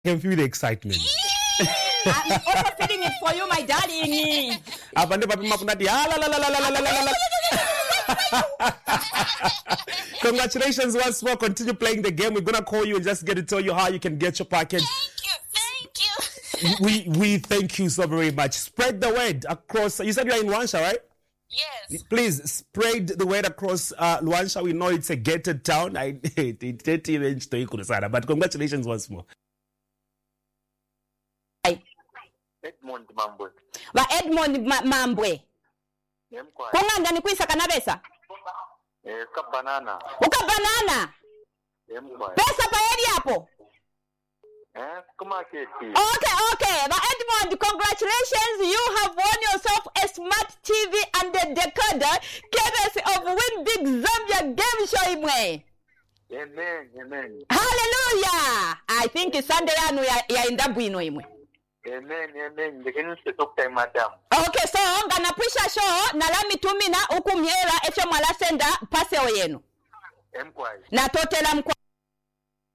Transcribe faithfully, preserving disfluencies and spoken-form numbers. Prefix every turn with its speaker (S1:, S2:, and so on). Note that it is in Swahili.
S1: can feel the excitement.
S2: I'm also feeling it for you, my darling.
S1: Abande papi mapunati. Ah, la la la la la la la la. Congratulations once more. Continue playing the game. We're gonna call you and just get to tell you how you can get your package.
S3: Thank you, thank
S1: you. we we thank you so very much. Spread the word across. You said you're in Luanshya, right?
S3: Yes.
S1: Please spread the word across uh, Luanshya. We know it's a gated town. I but congratulations once more.
S4: Edmond Mambwe.
S2: Ba Edmond Ma- Mambwe. Kunganda ni kuisa kanabesa?
S4: Eh, ka banana.
S2: Uka banana? Pesa pa eri hapo?
S4: Eh, kuma keti.
S2: Okay, okay. Ba Edmond, congratulations. You have won yourself a smart T V and a decoder courtesy of Win Big Zambia Game Show imwe.
S4: Amen, amen.
S2: Hallelujah. I think Sunday yanu ya, ya indabwino imwe.
S4: Amen, amen. Lekini sitokta madam.
S2: Okay, so ngana pusha show na lami tumina ukumyela echo mwala senda pase oyenu.
S4: Emkwai.
S2: Na totela mkwa